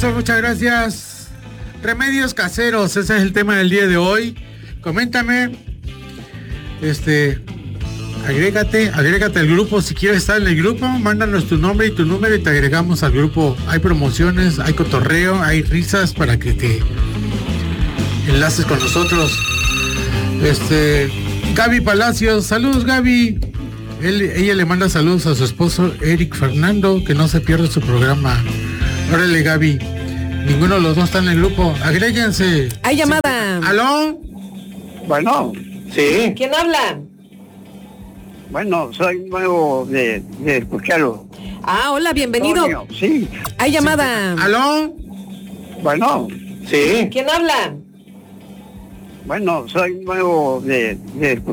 Eso, muchas gracias. Remedios caseros, ese es el tema del día de hoy. Coméntame, agrégate al grupo. Si quieres estar en el grupo, mándanos tu nombre y tu número y te agregamos al grupo. Hay promociones, hay cotorreo, hay risas para que te enlaces con nosotros. Gaby Palacios, saludos Gaby. Ella le manda saludos a su esposo Eric Fernando, que no se pierde su programa. Órale Gaby, ninguno de los dos está en el grupo, agréguense. Hay llamada. ¿Aló? Bueno, sí. ¿Quién habla? Bueno, soy nuevo de escucharlo. Ah, hola, bienvenido. Antonio, sí. Hay llamada. ¿Aló? Bueno, sí. ¿Quién habla? Bueno, soy nuevo de escucharlo.